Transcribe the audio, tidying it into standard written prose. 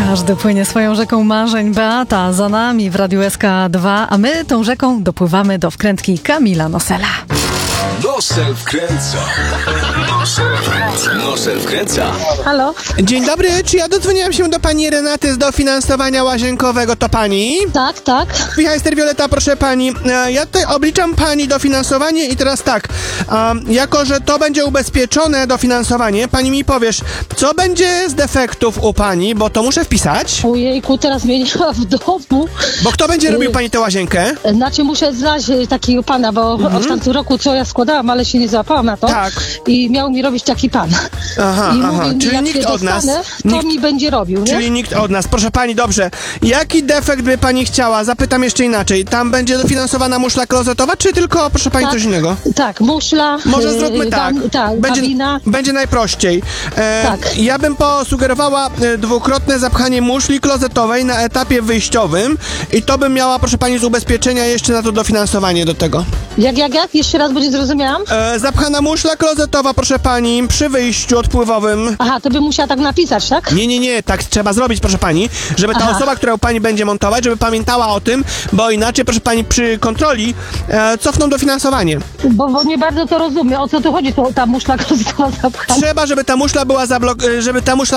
Każdy płynie swoją rzeką marzeń. Beata za nami w Radiu SK2, a my tą rzeką dopływamy do wkrętki Kamila Nosela. Nosel wkręca. Nosel wkręca. Halo? Dzień dobry, czy ja dodzwoniłam się do pani Renaty z dofinansowania łazienkowego, to pani? Tak, tak. Wichajster Violeta, proszę pani, ja tutaj obliczam pani dofinansowanie i teraz tak, jako że to będzie ubezpieczone dofinansowanie, pani mi powiesz, co będzie z defektów u pani, bo to muszę wpisać, Ojejku, teraz mnie nie ma w domu. bo kto będzie robił pani tę łazienkę? Znaczy muszę znaleźć takiego pana, bo od tamtego roku co ja składałam, ale się nie załapałam na to. Tak. I miał mi robić taki pan. Aha, I aha, mówił mi, czyli jak nikt się od nas, dostanę, to mi będzie robił, nie? Czyli nikt od nas. Proszę pani, dobrze. Jaki defekt by pani chciała? Zapytam jeszcze inaczej. Tam będzie dofinansowana muszla klozetowa, czy tylko, proszę pani, coś innego? Tak, muszla. Może zróbmy tak. Kabina. Będzie najprościej. Tak. Ja bym posugerowała dwukrotne zapchanie muszli klozetowej na etapie wyjściowym i to bym miała, proszę pani, z ubezpieczenia jeszcze na to dofinansowanie do tego. Jak? Jeszcze raz, bo nie zrozumiałam. Zapchana muszla klozetowa, proszę pani, przy wyjściu odpływowym. Aha, to bym musiała tak napisać, tak? Nie, tak trzeba zrobić, proszę pani, żeby ta Aha. osoba, która u pani będzie montować, żeby pamiętała o tym, bo inaczej, proszę pani, przy kontroli cofną dofinansowanie. Bo nie bardzo to rozumiem. O co tu chodzi, ta muszla klozetowa zapchana? Trzeba, żeby ta muszla była